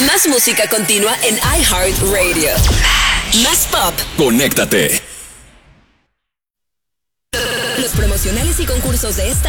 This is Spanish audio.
Más música continua en iHeartRadio. Más pop. Conéctate. Los promocionales y concursos de esta